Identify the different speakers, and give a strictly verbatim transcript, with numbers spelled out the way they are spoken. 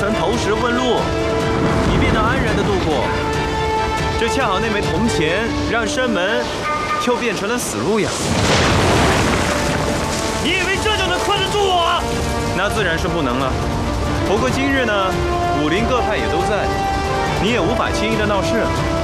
Speaker 1: 人投石问路，你便能安然的度过。这恰好那枚铜钱让生门又变成了死路呀！
Speaker 2: 你以为这就能困得住我？
Speaker 1: 那自然是不能了。不过今日呢，武林各派也都在，你也无法轻易的闹事。